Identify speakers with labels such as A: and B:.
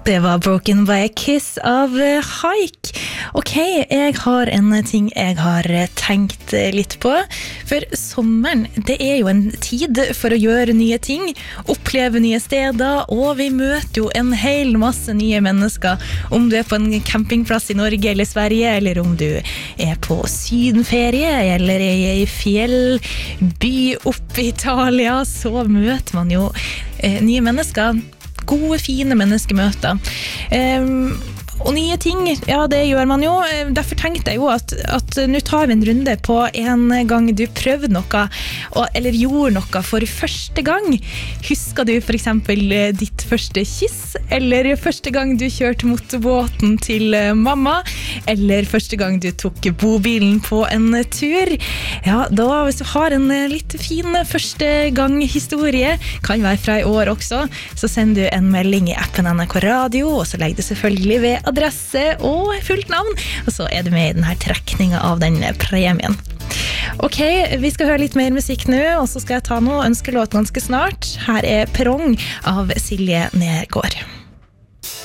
A: Det var Broken by a Kiss av Haik. Ok, jeg har en ting jeg har tenkt litt på. For sommeren, det jo en tid for å gjøre nye ting, oppleve nye steder, og vi møter jo en hel masse nye mennesker. Om du på en campingplass i Norge eller Sverige, eller om du på sydenferie, eller i fjellby oppe i Italia, så møter man jo nye mennesker. Gode, fine menneskemøter. Og nye ting, ja, det gjør man jo. Derfor tenkte jeg jo at nå tar vi en runde på en gang du prøvde noe, eller gjorde noe for første gang. Husker du for eksempel ditt første kyss, eller første gang du kjørte motorbåten til mamma, eller første gang du tok bobilen på en tur. Ja, da hvis du har en litt fin første gang historie, kan være fra i år også, så sender du en melding i appen NRK Radio, og så legger du selvfølgelig ved adresse og fullt navn, og så du med i denne trekningen av den premien. Ok, vi skal høre litt mer musikk nå, og så skal jeg ta noe ønskelåt ganske snart. Her Perrong av Silje Nergård.